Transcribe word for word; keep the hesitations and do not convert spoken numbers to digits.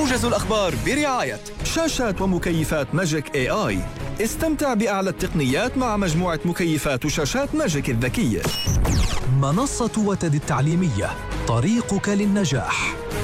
موجز الأخبار برعاية شاشات ومكيفات ماجيك اي اي. استمتع بأعلى التقنيات مع مجموعة مكيفات وشاشات ماجيك الذكية. منصة وتد التعليمية، طريقك للنجاح.